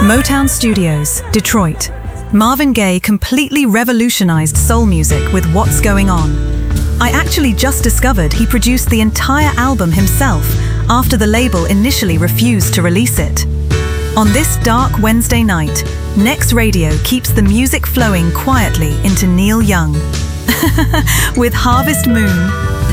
Motown Studios, Detroit. Marvin Gaye completely revolutionized soul music with What's Going On. I actually just discovered he produced the entire album himself after the label initially refused to release it. On this dark Wednesday night, Next Radio keeps the music flowing quietly into Neil Young. With Harvest Moon,